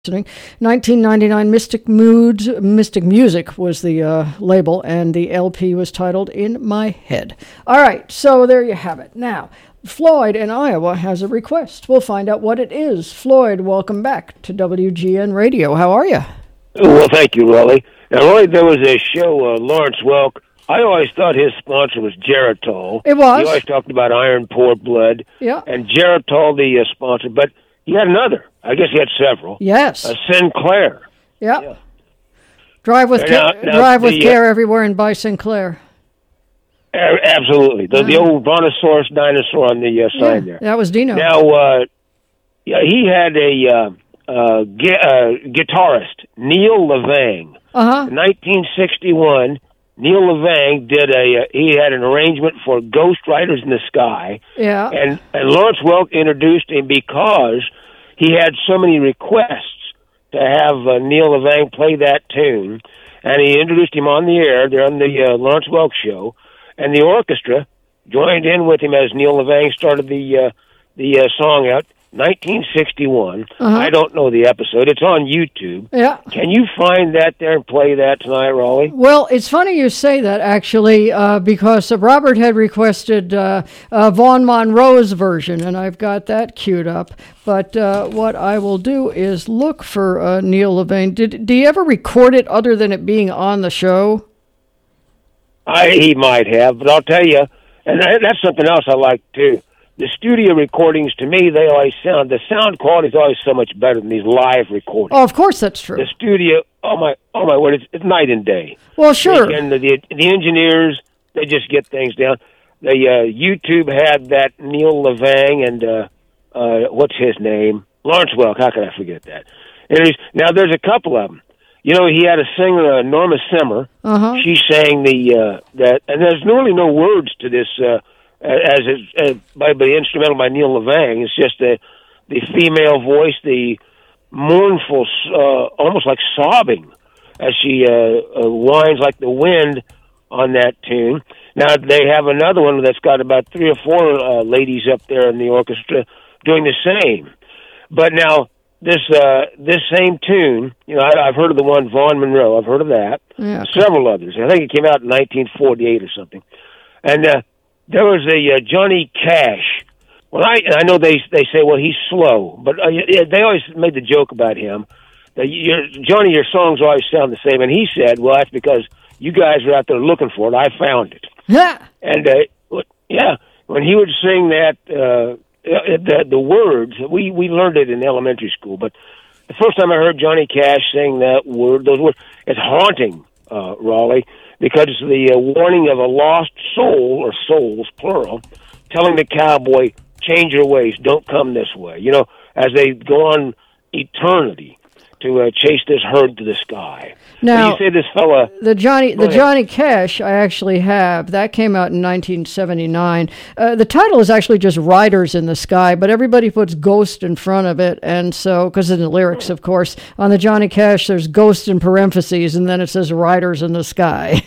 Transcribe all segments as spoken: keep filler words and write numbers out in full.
listening. nineteen ninety-nine Mystic Moods, Mystic Music was the uh, label, and the L P was titled In My Head. All right, so there you have it. Now, Floyd in Iowa has a request. We'll find out what it is. Floyd, welcome back to W G N Radio. How are you? Well, thank you, Rolly. Now, Rolly, there was a show, uh, Lawrence Welk. I always thought his sponsor was Geritol. It was. He always talked about iron poor blood. Yeah. And Geritol, the uh, sponsor. But he had another. I guess he had several. Yes. Uh, Sinclair. Yep. Yeah. Drive with, now, ca- now drive with the, care uh, everywhere and buy Sinclair. Absolutely. The, uh, the old Brontosaurus dinosaur on the uh, sign yeah, there. That was Dino. Now, uh, yeah, he had a uh, uh, gu- uh, guitarist, Neil Levang. Uh-huh. In nineteen sixty-one, Neil Levang did a, uh, he had an arrangement for Ghost Riders in the Sky. Yeah. And, and Lawrence Welk introduced him because he had so many requests to have uh, Neil Levang play that tune. And he introduced him on the air there on the uh, Lawrence Welk show. And the orchestra joined in with him as Neil Levang started the uh, the uh, song out. nineteen sixty-one. Uh-huh. I don't know the episode. It's on YouTube. Yeah. Can you find that there and play that tonight, Raleigh? Well, it's funny you say that, actually, uh, because uh, Robert had requested uh, uh, Vaughn Monroe's version, and I've got that queued up. But uh, what I will do is look for uh, Neil Levang. Did, did he ever record it other than it being on the show? I, he might have, but I'll tell you, and that's something else I like, too. The studio recordings, to me, they always sound, the sound quality is always so much better than these live recordings. Oh, of course that's true. The studio, oh my, oh my word, it's, it's night and day. Well, sure. And the, the, the engineers, they just get things down. The uh, YouTube had that Neil Levang and, uh, uh, what's his name? Lawrence Welk, how can I forget that? Anyways, now there's a couple of them. You know, he had a singer, uh, Norma Simmer. Uh-huh. She sang the, uh, that, and there's really no words to this, uh, as it's uh, by the instrumental by Neil Levang. It's just the the female voice, the mournful, uh, almost like sobbing, as she uh, uh, whines like the wind on that tune. Now they have another one that's got about three or four uh, ladies up there in the orchestra doing the same. But now this uh, this same tune, you know, I, I've heard of the one Vaughn Monroe. I've heard of that. Yeah. Several others. I think it came out in nineteen forty-eight or something, and. Uh, There was a uh, Johnny Cash. Well, I I know they they say, well, he's slow, but uh, they always made the joke about him. That your, Johnny, your songs always sound the same, and he said, well, that's because you guys are out there looking for it. I found it. Yeah. And uh, yeah, when he would sing that, uh, the the words, we we learned it in elementary school, but the first time I heard Johnny Cash sing that word, those words, it's haunting, uh, Raleigh. Because it's the uh, warning of a lost soul, or souls, plural, telling the cowboy, change your ways, don't come this way. You know, as they go on eternity to uh, chase this herd to the sky. Now, so you say this fella... The Johnny the Johnny Cash I actually have. That came out in nineteen seventy-nine. Uh, the title is actually just Riders in the Sky, but everybody puts Ghost in front of it, and so, because in the lyrics, of course, on the Johnny Cash, there's Ghost in parentheses, and then it says Riders in the Sky.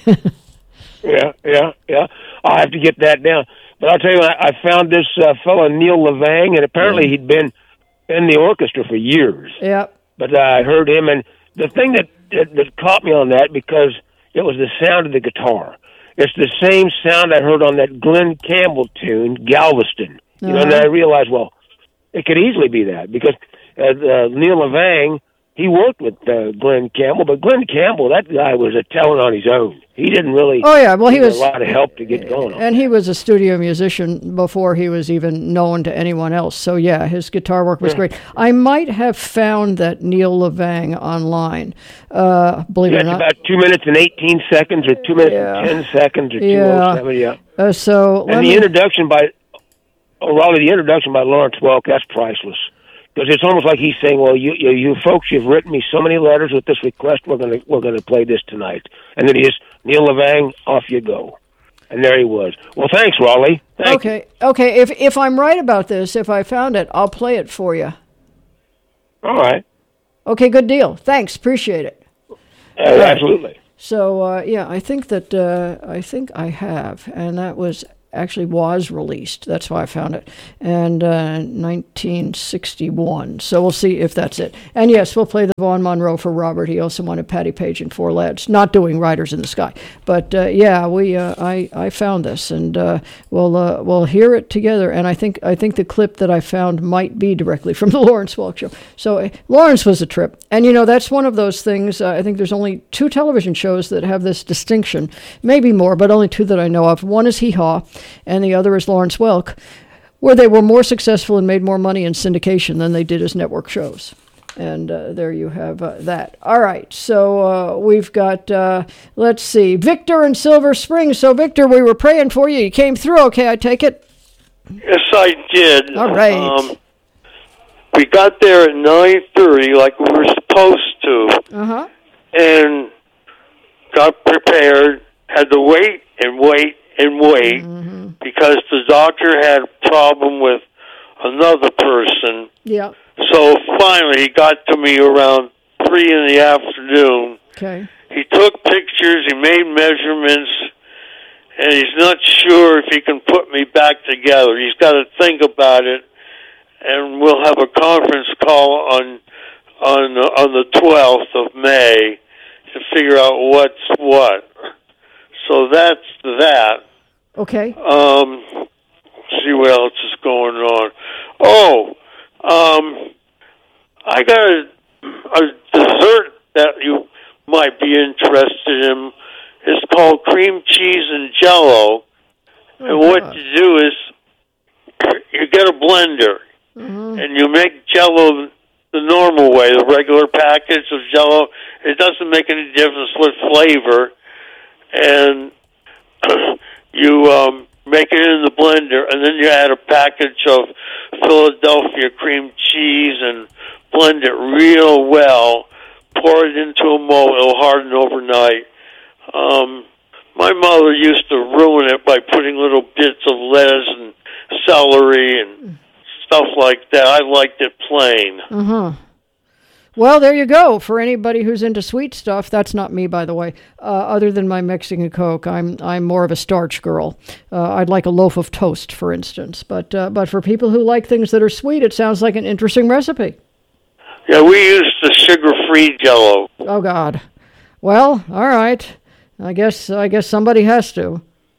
yeah, yeah, yeah. I'll have to get that down. But I'll tell you, I, I found this uh, fella, Neil Levang, and apparently he'd been in the orchestra for years. Yeah. But uh, I heard him, and the thing that, that that caught me on that, because it was the sound of the guitar. It's the same sound I heard on that Glenn Campbell tune, Galveston. You uh-huh. know, and I realized, well, it could easily be that, because uh, uh, Neil Levang, he worked with uh, Glenn Campbell, but Glenn Campbell, that guy was a talent on his own. He didn't really. Oh yeah, well he was a lot of help to get going. And he was a studio musician before he was even known to anyone else. So yeah, his guitar work was yeah. great. I might have found that Neil Levang online. Uh, believe yeah, it or not, about two minutes and eighteen seconds, or two minutes yeah. and ten seconds, or two yeah. oh seven. Yeah. Uh, so and the me... introduction by, oh, Raleigh, the introduction by Lawrence Welk, that's priceless. Because it's almost like he's saying, "Well, you, you you folks, you've written me so many letters with this request. We're gonna we're gonna play this tonight." And then he just Neil Levang, off you go, and there he was. Well, thanks, Raleigh. Thank okay, you. okay. If if I'm right about this, if I found it, I'll play it for you. All right. Okay, good deal. Thanks, appreciate it. Uh, absolutely. So uh, yeah, I think that uh, I think I have, and that was actually was released. That's why I found it. And uh, nineteen sixty-one. So we'll see if that's it. And yes, we'll play the Vaughn Monroe for Robert. He also wanted Patti Page and Four Lads. Not doing Riders in the Sky. But uh, yeah, we uh, I I found this, and uh, we'll uh, we'll hear it together. And I think I think the clip that I found might be directly from the Lawrence Welk Show. So uh, Lawrence was a trip, and you know that's one of those things. Uh, I think there's only two television shows that have this distinction, maybe more, but only two that I know of. One is Hee Haw, and the other is Lawrence Welk, where they were more successful and made more money in syndication than they did as network shows. And uh, there you have uh, that. All right, so uh, we've got, uh, let's see, Victor in Silver Springs. So, Victor, we were praying for you. You came through okay, I take it? Yes, I did. All right. Um, we got there at nine thirty like we were supposed to. Uh-huh. And got prepared, had to wait and wait and wait mm-hmm. because the doctor had a problem with another person. Yeah. So finally he got to me around three in the afternoon. Okay. He took pictures, he made measurements, and he's not sure if he can put me back together. He's got to think about it, and we'll have a conference call on on uh, on the twelfth of May to figure out what's what. So that's that. Okay. Um, see what else is going on. Oh, um, I got a, a dessert that you might be interested in. It's called cream cheese and Jell-O. Oh, and what God. you do is you get a blender Mm-hmm. and you make Jell-O the normal way, the regular package of Jell-O. It doesn't make any difference what flavor. And you um, make it in the blender, and then you add a package of Philadelphia cream cheese and blend it real well. Pour it into a mold. It'll harden overnight. Um, my mother used to ruin it by putting little bits of lettuce and celery and stuff like that. I liked it plain. Uh-huh. Well, there you go. For anybody who's into sweet stuff, that's not me, by the way. Uh, other than my Mexican Coke, I'm I'm more of a starch girl. Uh, I'd like a loaf of toast, for instance. But uh, but for people who like things that are sweet, it sounds like an interesting recipe. Yeah, we used the sugar-free Jell-O. Oh God. Well, all right. I guess I guess somebody has to.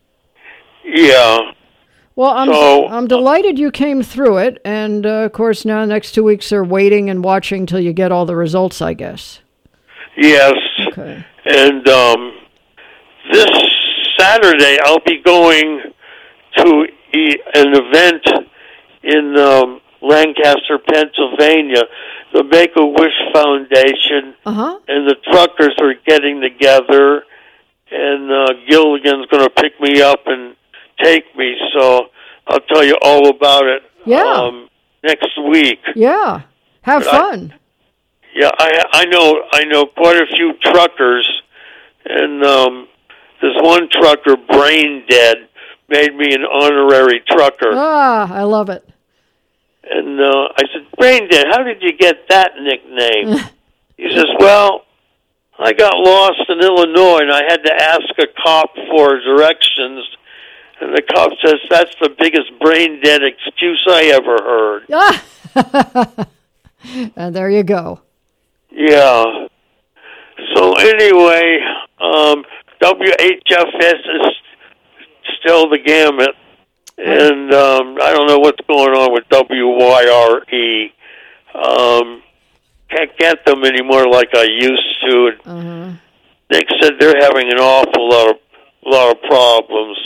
Yeah. Well, I'm So- I'm delighted you came through it, and uh, of course now the next two weeks are waiting and watching till you get all the results, I guess. Yes. Okay. And um, this Saturday, I'll be going to e- an event in um, Lancaster, Pennsylvania. The Make-A-Wish Foundation Uh huh. and the truckers are getting together, and uh, Gilligan's going to pick me up and take me, so I'll tell you all about it Yeah. um, next week. Yeah. Have But I- fun. Yeah, I I know I know quite a few truckers, and um, this one trucker, brain dead, made me an honorary trucker. Ah, I love it. And uh, I said, brain dead, how did you get that nickname? He says, well, I got lost in Illinois, and I had to ask a cop for directions. And the cop says, that's the biggest brain dead excuse I ever heard. Ah. And there you go. Yeah. So anyway, um, W H F S is still the gamut. And um, I don't know what's going on with W Y R E. Um, can't get them anymore like I used to. Uh-huh. Nick said they're having an awful lot of lot of problems.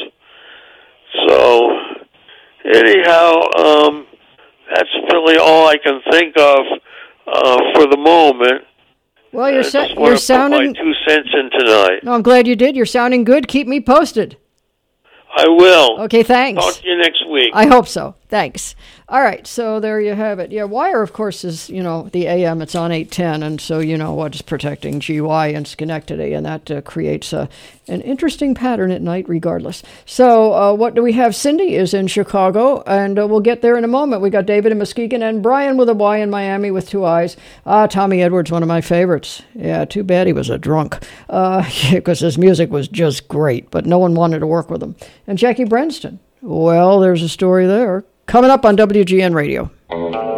So anyhow, um, that's really all I can think of uh, for the moment. Well, you're I sa- just want you're to sounding. put my two cents in tonight. No, I'm glad you did. You're sounding good. Keep me posted. I will. Okay, thanks. Talk to you next week. I hope so. Thanks. All right, so there you have it. Yeah, Wire, of course, is, you know, the A M. It's on eight ten, and so, you know, what's protecting G Y and Schenectady, and that uh, creates a, an interesting pattern at night regardless. So uh, what do we have? Cindy is in Chicago, and uh, we'll get there in a moment. We got David in Muskegon and Brian with a Y in Miami with two eyes. Ah, Tommy Edwards, one of my favorites. Yeah, too bad he was a drunk, because uh, his music was just great, but no one wanted to work with him. And Jackie Brenston Well, there's a story there. Coming up on W G N Radio.